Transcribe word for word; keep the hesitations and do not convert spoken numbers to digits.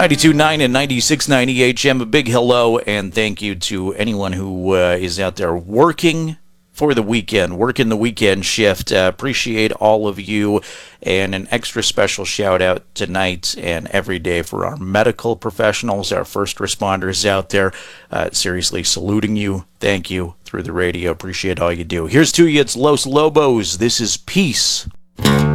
ninety-two point nine and ninety-six point nine E H M. A big hello and thank you to anyone who uh, is out there working for the weekend, working the weekend shift. Uh, appreciate all of you, and an extra special shout out tonight and every day for our medical professionals, our first responders out there. Uh, seriously saluting you. Thank you through the radio. Appreciate all you do. Here's to you. It's Los Lobos. This is Peace.